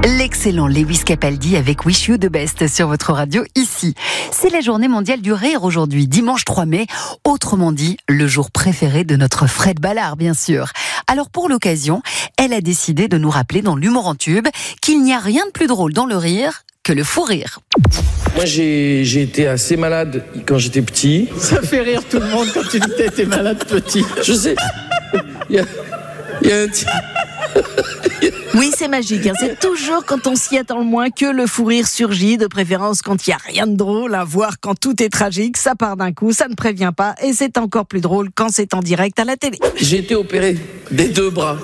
L'excellent Lewis Capaldi avec Wish You the Best sur votre radio ici. C'est la journée mondiale du rire aujourd'hui, dimanche 3 mai. Autrement dit, le jour préféré de notre Fred Ballard, bien sûr. Alors pour l'occasion, elle a décidé de nous rappeler dans l'humour en tube qu'il n'y a rien de plus drôle dans le rire que le fou rire. Moi, j'ai été assez malade quand j'étais petit. Ça fait rire tout le monde quand tu dis que t'as été malade petit. Je sais. Il y a un type... Oui, c'est magique. C'est toujours quand on s'y attend le moins que le fou rire surgit, de préférence quand il n'y a rien de drôle, voire quand tout est tragique, ça part d'un coup, ça ne prévient pas, et c'est encore plus drôle quand c'est en direct à la télé. J'ai été opéré des 2 bras.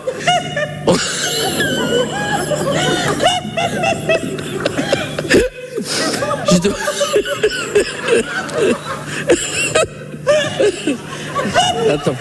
Attends.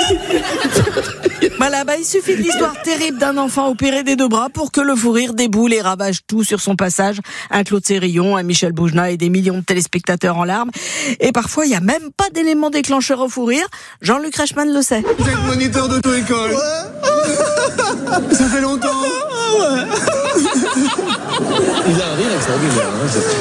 Voilà, il suffit de l'histoire terrible d'un enfant opéré des 2 bras pour que le fou rire déboule et ravage tout sur son passage. Un Claude Sérillon, un Michel Boujna et des millions de téléspectateurs en larmes. Et parfois, il n'y a même pas d'élément déclencheur au fou rire. Jean-Luc Reichmann le sait. Vous êtes moniteur d'auto-école. Ouais. Ça fait longtemps. Ouais. Il a un rire extraordinaire.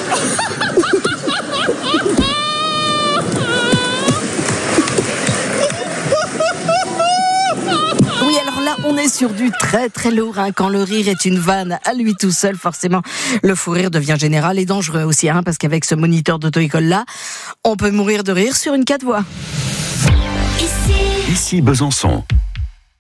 On est sur du très très lourd, quand le rire est une vanne à lui tout seul, forcément le fou rire devient général et dangereux aussi, parce qu'avec ce moniteur d'auto-école là, on peut mourir de rire sur une 4 voies. Ici Besançon.